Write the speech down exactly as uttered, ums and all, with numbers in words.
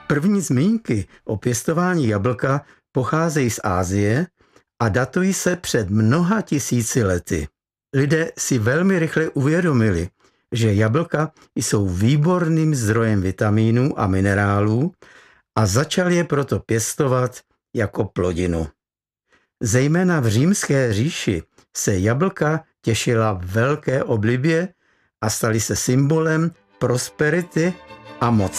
První zmínky o pěstování jablka pocházejí z Asie a datují se před mnoha tisíci lety. Lidé si velmi rychle uvědomili, že jablka jsou výborným zdrojem vitamínů a minerálů a začali je proto pěstovat jako plodinu. Zejména v římské říši se jablka těšila velké oblibě a staly se symbolem prosperity a moci.